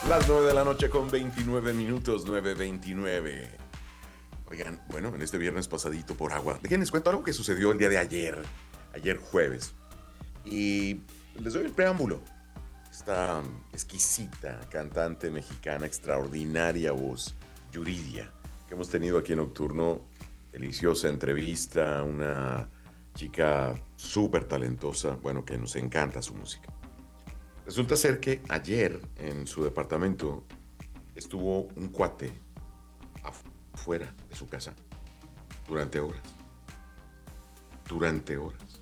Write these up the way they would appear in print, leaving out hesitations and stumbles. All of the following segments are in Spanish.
Las 9 de la noche con 29 minutos, 9:29. Oigan, bueno, en este viernes pasadito por agua, déjenles cuento algo que sucedió el día de ayer jueves. Y les doy el preámbulo. Esta exquisita cantante mexicana, extraordinaria voz, Yuridia, que hemos tenido aquí en Nocturno, deliciosa entrevista, una chica súper talentosa, bueno, que nos encanta su música. Resulta ser que ayer en su departamento estuvo un cuate afuera de su casa durante horas, durante horas.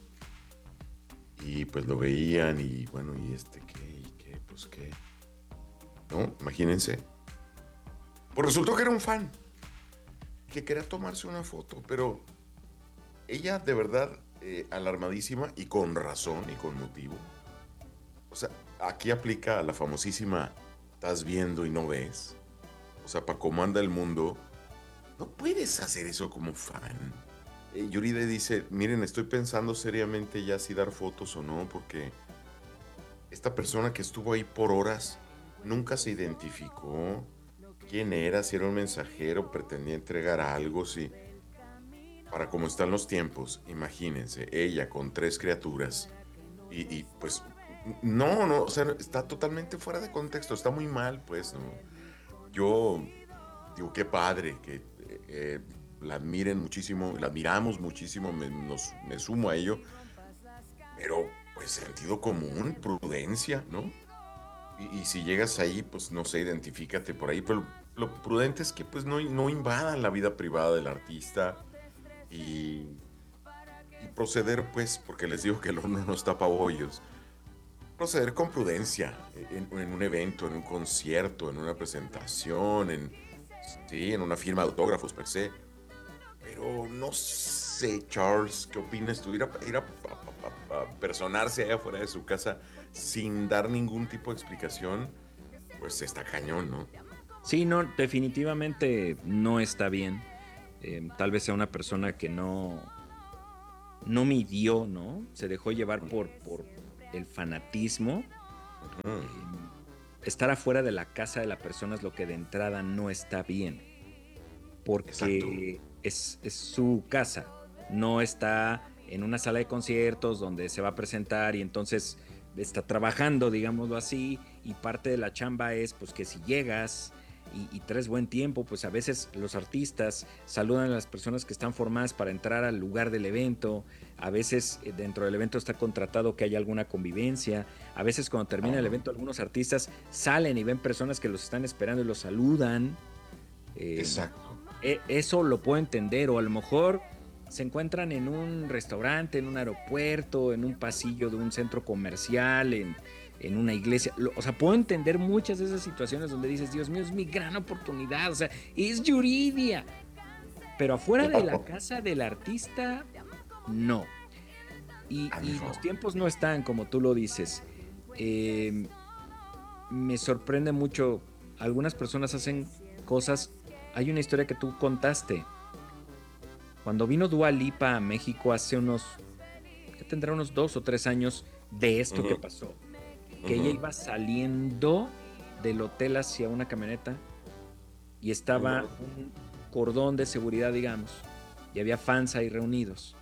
Y pues lo veían y bueno, ¿y este qué? ¿Y qué? Pues qué. ¿No? Imagínense. Pues resultó que era un fan que quería tomarse una foto, pero ella de verdad alarmadísima y con razón y con motivo. O sea, aquí aplica la famosísima estás viendo y no ves. O sea, para cómo anda el mundo, no puedes hacer eso como fan. Yuride dice, miren, estoy pensando seriamente ya si dar fotos o no, porque esta persona que estuvo ahí por horas nunca se identificó quién era, si era un mensajero, pretendía entregar algo, si... Para cómo están los tiempos, imagínense, ella con tres criaturas pues no, o sea, está totalmente fuera de contexto, está muy mal, pues, ¿no? Yo digo, qué padre que la admiren muchísimo, la admiramos muchísimo, me sumo a ello, pero pues sentido común, prudencia, ¿no? Y si llegas ahí, pues no sé, identifícate por ahí, pero lo prudente es que pues no invadan la vida privada del artista y, y proceder pues, porque les digo que el horno no está para bollos, proceder con prudencia en un evento, en un concierto, en una presentación, sí, en una firma de autógrafos per se. Pero no sé, Charles, ¿qué opinas tú? Ir a personarse allá afuera de su casa sin dar ningún tipo de explicación, pues está cañón, ¿no? Sí, no, definitivamente no está bien. Tal vez sea una persona que no midió, ¿no? Se dejó llevar por el fanatismo. Ujú, Eh, Estar afuera de la casa de la persona es lo que de entrada no está bien, exacto. porque es su casa, no está en una sala de conciertos donde se va a presentar y entonces está trabajando, digámoslo así, y parte de la chamba es pues que si llegas y traes buen tiempo, pues a veces los artistas saludan a las personas que están formadas para entrar al lugar del evento, a veces dentro del evento está contratado que haya alguna convivencia, a veces cuando termina el Ajá, evento algunos artistas salen y ven personas que los están esperando y los saludan. eh, exacto. Eso lo puedo entender, o a lo mejor se encuentran en un restaurante, en un aeropuerto, en un pasillo de un centro comercial, en una iglesia. O sea, puedo entender muchas de esas situaciones donde dices, Dios mío, es mi gran oportunidad, o sea, es Yuridia. Pero afuera de la Claro. casa del artista, no. A mi Y los favor. tiempos no están, como tú lo dices. Eh, Me sorprende mucho, algunas personas hacen cosas. Hay una historia que tú contaste. Cuando vino Dua Lipa a México hace que tendrá unos 2 o 3 años de esto que Ujú, pasó, que ella ujú, iba saliendo del hotel hacia una camioneta y estaba ujú. un cordón de seguridad, digamos, y había fans ahí reunidos.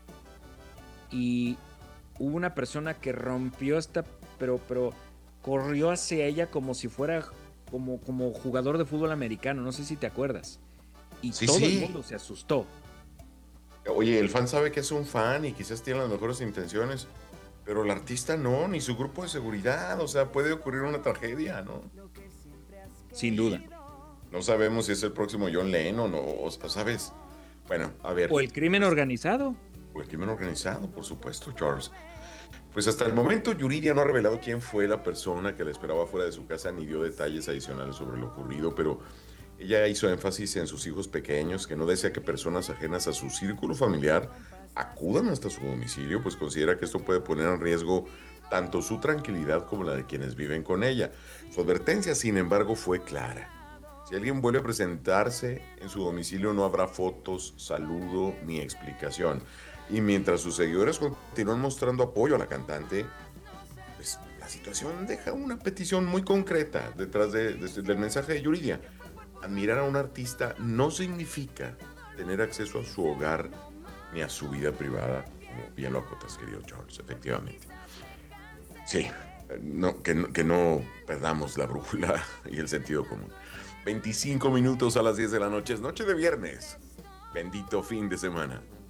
Y hubo una persona que rompió pero corrió hacia ella como si fuera como jugador de fútbol americano, no sé si te acuerdas. Y Sí, todo el sí. mundo se asustó. Oye, el fan sabe que es un fan y quizás tiene las mejores intenciones, pero el artista no, ni su grupo de seguridad, o sea, puede ocurrir una tragedia, ¿no? Sin duda. Y no sabemos si es el próximo John Lennon o ¿sabes? Bueno, a O ver, el crimen pues, organizado. o el crimen organizado, por supuesto, Charles. Pues hasta el momento Yuridia no ha revelado quién fue la persona que la esperaba fuera de su casa ni dio detalles adicionales sobre lo ocurrido, pero ella hizo énfasis en sus hijos pequeños, que no desea que personas ajenas a su círculo familiar acudan hasta su domicilio, pues considera que esto puede poner en riesgo tanto su tranquilidad como la de quienes viven con ella. Su advertencia, sin embargo, fue clara. Si alguien vuelve a presentarse en su domicilio no habrá fotos, saludo ni explicación. Y mientras sus seguidores continúan mostrando apoyo a la cantante, pues la situación deja una petición muy concreta detrás del mensaje de Yuridia. Admirar a un artista no significa tener acceso a su hogar ni a su vida privada, como bien lo acotas, querido Charles, efectivamente. Sí, que no perdamos la brújula y el sentido común. 25 minutos a las 10 de la noche, es noche de viernes. Bendito fin de semana.